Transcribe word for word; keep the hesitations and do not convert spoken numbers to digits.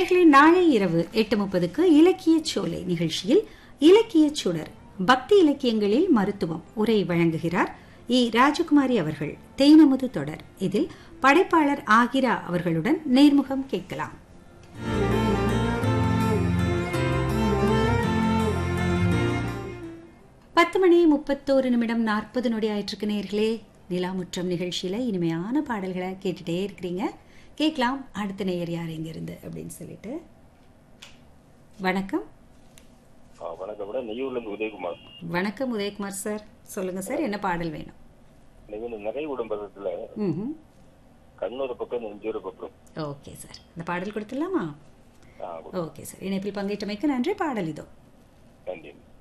நேயர்களே, நாளை இரவு எட்டு முப்பதுக்கு இலக்கிய சோலை நிகழ்ச்சியில் இலக்கிய சுடர் பக்தி இலக்கியங்களில் மருத்துவம் உரை வழங்குகிறார் இ ராஜகுமாரி அவர்கள். தேனமுது தொடர். இதில் படைப்பாளர் ஆகிரா அவர்களுடன் நேர்முகம் கேட்கலாம். பத்து மணி முப்பத்தோரு நிமிடம் நாற்பது நொடி ஆயிற்றுக்கு நேயர்களே. நிலாமுற்றம் நிகழ்ச்சியில இனிமையான பாடல்களை கேட்டுட்டே இருக்கிறீங்க. கேட்கலாம் அடுத்த நேயர் யார் எங்க இருந்து அப்படின்னு சொல்லிட்டு. வணக்கம். வணக்கம் மேடம், நெய்யூர்ல இருந்து உதயகுமார். வணக்கம் உதயகுமார் சார், சொல்லுங்க சார், என்ன பாடல் வேணும்? நிறைய உடம்பகத்துல கண்ணூர் பக்கம் நெஞ்சூர் பக்கம். ஓகே சார், இந்த பாடல் கொடுத்துடலாமா? ஓகே சார், இணைப்பில் பங்கேற்றமைக்கு நன்றி. பாடல் இதோ. நன்றி.